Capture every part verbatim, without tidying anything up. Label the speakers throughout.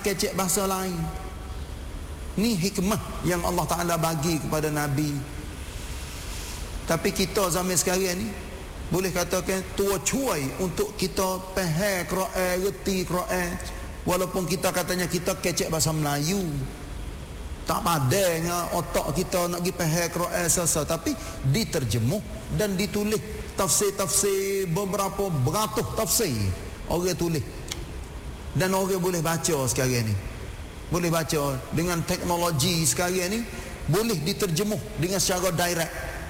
Speaker 1: kecek bahasa lain. Ni hikmah yang Allah Ta'ala bagi kepada Nabi. Tapi kita zaman sekarang ni boleh katakan tua cuai untuk kita faham Quran, reti Quran, walaupun kita katanya kita kecek bahasa Melayu. Tak padanya otak kita nak pergi faham Quran sasa, tapi diterjemuh dan ditulis tafsir-tafsir, beberapa beratus tafsir orang tulis. Dan orang boleh baca sekarang ni. Boleh baca dengan teknologi sekarang ni, boleh diterjemuh dengan secara direct.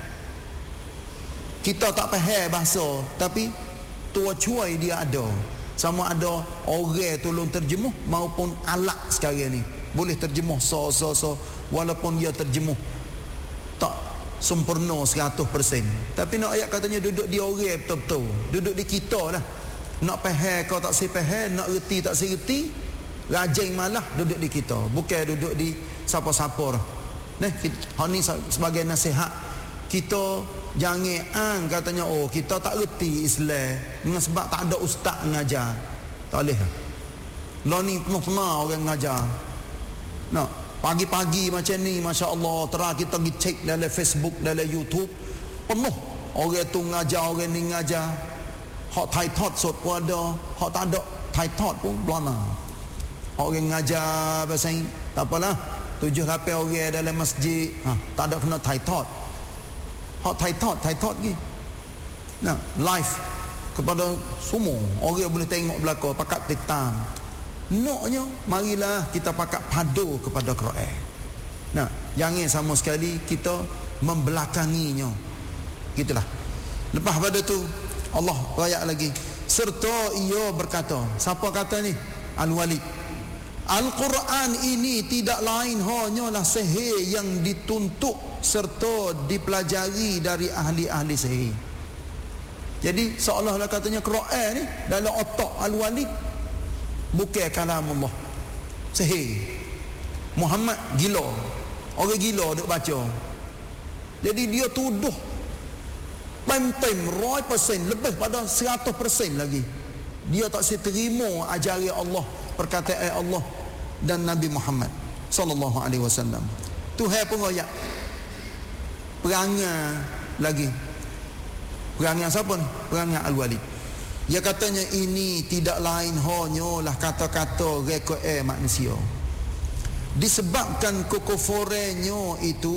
Speaker 1: Kita tak faham bahasa, tapi tua cuai dia ada. Sama ada orang tolong terjemuh maupun alat sekarang ni boleh terjemuh so so so walaupun dia terjemuh tak sempurna seratus peratus. Tapi nak ayat katanya duduk di orang betul-betul, duduk di kita lah. Nak faham kau tak si faham, nak reti tak si reti, rajin malah duduk di kita, bukan duduk di siapa-siapa dah. Nah, hal ni sebagai nasihat kita, jangan ang katanya oh kita tak reti Islam dengan sebab tak ada ustaz mengajar. Tak boleh. Lah ni penuh-penuh orang mengajar. Nah, pagi-pagi macam ni masya-Allah, terah kita pergi cek dalam Facebook, dalam YouTube, penuh orang tu mengajar, orang ni mengajar. Hak Thai Thought sot pun ada, hak tak ada Thai Thought pun belana. Orang mengajar bahasa Inggeris, tak apalah, tujuh lapan orang dalam masjid, ha, tak ada kena Thai Thought. Hak Thai Thought, Thai Thought lagi. Nah, live kepada semua orang boleh tengok belakang pakat titam. Noknya marilah kita pakat padu kepada Quran. Nah, jangan sama sekali kita membelakanginya. Gitulah. Lepas pada tu Allah ayat lagi, serta ia berkata, siapa kata ni? Al-Walid. Al-Quran ini tidak lain hanyalah sihir yang dituntut serta dipelajari dari ahli-ahli sihir. Jadi seolah-olah katanya Quran ni dalam otak Al-Walid bukan kalam Allah, sihir. Muhammad gila, orang gila duk baca. Jadi dia tuduh pem-pem one hundred percent, lebih pada seratus persen lagi. Dia tak seterima ajaran Allah, perkataan Allah dan Nabi Muhammad sallallahu alaihi wasallam. Tuhan pun royak perangai lagi. Perangai siapa ni? Perangai Al-Walid. Dia katanya ini tidak lain hanyalah kata-kata rekod eh manusia. Disebabkan kekufurannya itu,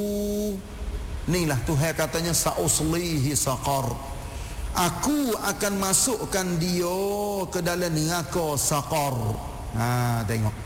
Speaker 1: inilah Tuhan katanya sa'uslihi saqar. Aku akan masukkan dia ke dalam neraka saqar. Ha, tengok.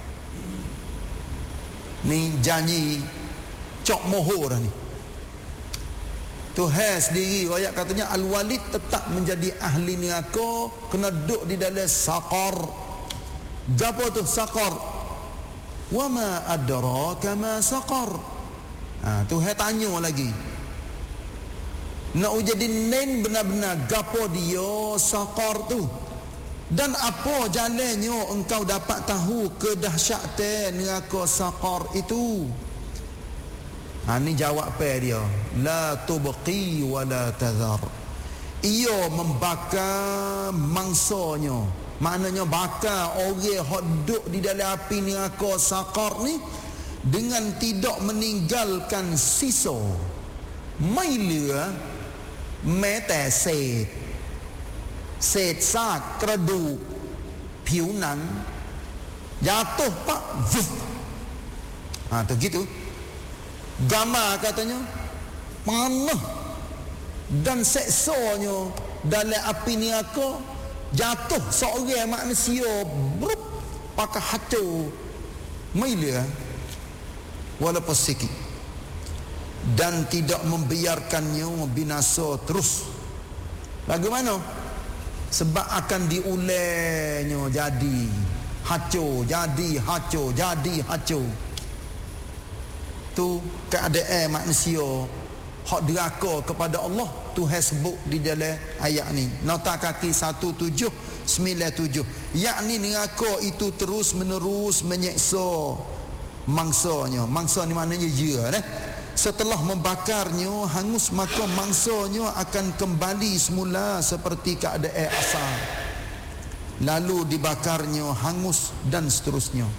Speaker 1: Ni janji cok mohor dah ni. Tuhan sendiri ayat katanya Al-Walid tetap menjadi ahli neraka, kena duduk di dalam saqar. Apa tu saqar? Wa ma adraka ma saqar. Ha, Tuhan tanya lagi. Nak jadi nen benar-benar gapo dia saqar tu. Dan apa jalannya engkau dapat tahu kedahsyatan neraka saqar itu? Ha, ni jawab apa dia? La tubqi wa la tadhar. Ia membakar mangsanya. Maknanya bakar orang hok duduk di dalam api neraka saqar ni dengan tidak meninggalkan sisa. Maila mete set. Set sak kredukผิวหนัง jatuh pak vuf. Ha tu gitu. Gambar katanya panah dan seksanya dalam api neraka, jatuh seorang manusia brup pakai hancur maila walaupun sikit, dan tidak membiarkannya binasa terus. Bagaimana? Sebab akan diulangnya jadi hancur, jadi hancur, jadi hancur. Tu keadaan manusia hak deraka kepada Allah Tuhan sebut di dalam ayat ni. Nota kaki satu tujuh sembilan tujuh. Yakni neraka itu terus menerus menyeksa mangsanya. Mangsa ni maknanya dia eh? Setelah membakarnya hangus, maka mangsanya akan kembali semula seperti keadaan asal. Lalu dibakarnya hangus dan seterusnya.